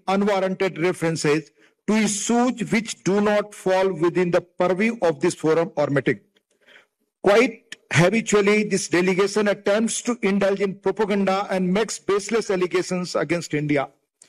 unwarranted references to issues which do not fall within the purview of this forum or meeting. Quite habitually, this delegation attempts to indulge in propaganda and makes baseless allegations against India.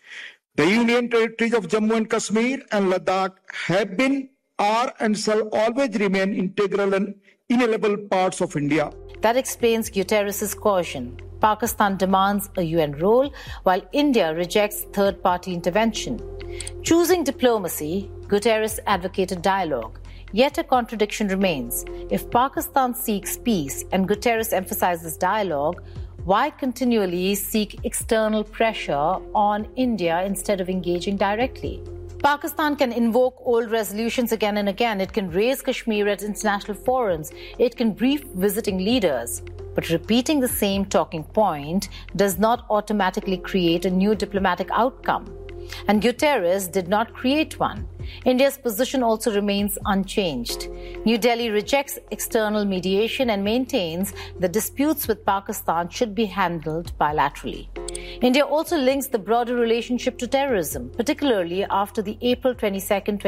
The Union territories of Jammu and Kashmir and Ladakh have been, are, and shall always remain integral and inalienable parts of India. That explains Guterres' caution. Pakistan demands a UN role, while India rejects third-party intervention. Choosing diplomacy, Guterres advocated dialogue. Yet a contradiction remains. If Pakistan seeks peace and Guterres emphasizes dialogue, why continually seek external pressure on India instead of engaging directly? Pakistan can invoke old resolutions again and again. It can raise Kashmir at international forums. It can brief visiting leaders. But repeating the same talking point does not automatically create a new diplomatic outcome. And Guterres did not create one. India's position also remains unchanged. New Delhi rejects external mediation and maintains that disputes with Pakistan should be handled bilaterally. India also links the broader relationship to terrorism, particularly after the April 22,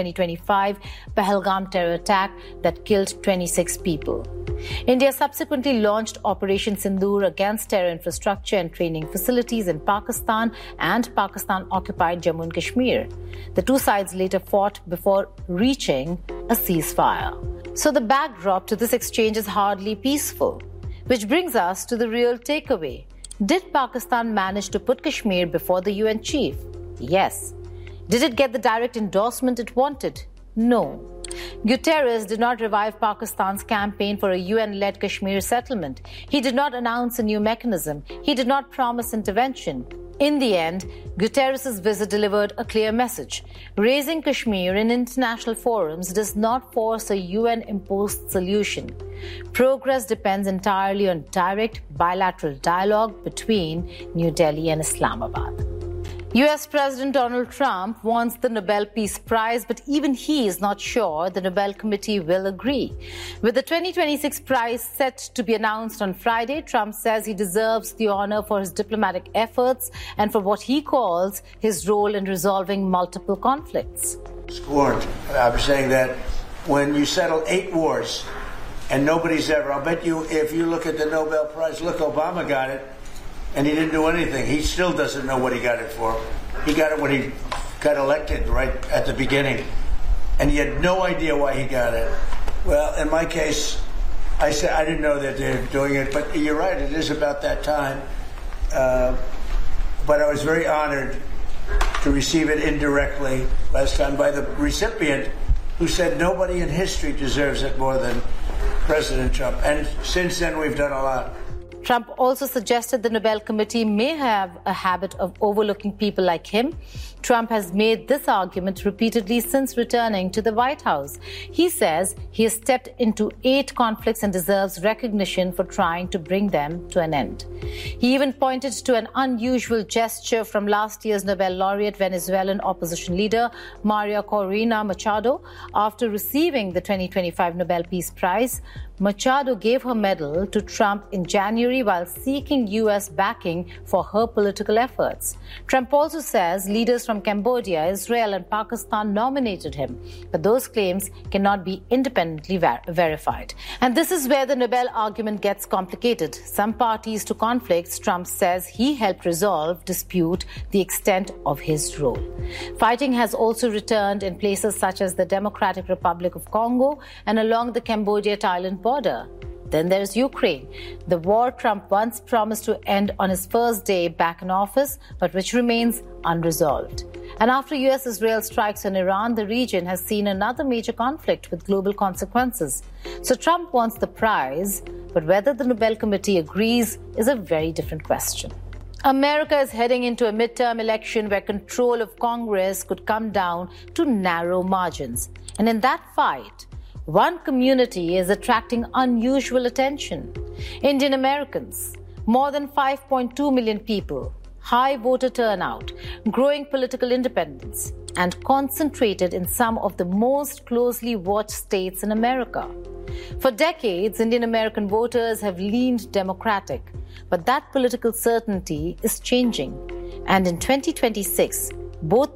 2025 Pahalgam terror attack that killed 26 people. India subsequently launched Operation Sindoor against terror infrastructure and training facilities in Pakistan and Pakistan-occupied Jammu and Kashmir. The two sides later fought before reaching a ceasefire. So the backdrop to this exchange is hardly peaceful, which brings us to the real takeaway. Did Pakistan manage to put Kashmir before the UN chief? Yes. Did it get the direct endorsement it wanted? No. Guterres did not revive Pakistan's campaign for a UN-led Kashmir settlement. He did not announce a new mechanism. He did not promise intervention. In the end, Guterres' visit delivered a clear message. Raising Kashmir in international forums does not force a UN-imposed solution. Progress depends entirely on direct bilateral dialogue between New Delhi and Islamabad. US President Donald Trump wants the Nobel Peace Prize, but even he is not sure the Nobel Committee will agree. With the 2026 prize set to be announced on Friday, Trump says he deserves the honor for his diplomatic efforts and for what he calls his role in resolving multiple conflicts. Scorned. I'm saying that when you settle 8 wars and nobody's ever, I'll bet you if you look at the Nobel Prize, look, Obama got it. And he didn't do anything. He still doesn't know what he got it for. He got it when he got elected right at the beginning. And he had no idea why he got it. Well, in my case, I said I didn't know that they're doing it. But you're right, it is about that time. But I was very honored to receive it indirectly last time by the recipient who said nobody in history deserves it more than President Trump. And since then, we've done a lot. Trump also suggested the Nobel Committee may have a habit of overlooking people like him. Trump has made this argument repeatedly since returning to the White House. He says he has stepped into 8 conflicts and deserves recognition for trying to bring them to an end. He even pointed to an unusual gesture from last year's Nobel laureate Venezuelan opposition leader Maria Corina Machado. After receiving the 2025 Nobel Peace Prize, Machado gave her medal to Trump in January while seeking U.S. backing for her political efforts. Trump also says leaders from Cambodia, Israel and Pakistan nominated him, but those claims cannot be independently verified. And this is where the Nobel argument gets complicated. Some parties to conflicts, Trump says he helped resolve, dispute the extent of his role. Fighting has also returned in places such as the Democratic Republic of Congo and along the Cambodia-Thailand border. Then there's Ukraine, the war Trump once promised to end on his first day back in office, but which remains unresolved. And after US-Israel strikes on Iran, the region has seen another major conflict with global consequences. So Trump wants the prize, but whether the Nobel Committee agrees is a very different question. America is heading into a midterm election where control of Congress could come down to narrow margins. And in that fight, one community is attracting unusual attention. Indian Americans, more than 5.2 million people, high voter turnout, growing political independence, and concentrated in some of the most closely watched states in America. For decades, Indian American voters have leaned Democratic, but that political certainty is changing. And in 2026, both